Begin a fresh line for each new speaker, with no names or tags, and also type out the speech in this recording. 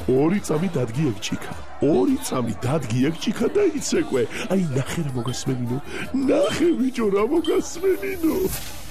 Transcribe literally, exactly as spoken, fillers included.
ორი წამი დადგი ეკჭიქა. ორი წამი დადგი ეკჭიქა და იცეკვე. აი ნახე რა მოგასმენინო. ნახე ბიჭო რა მოგასმენინო.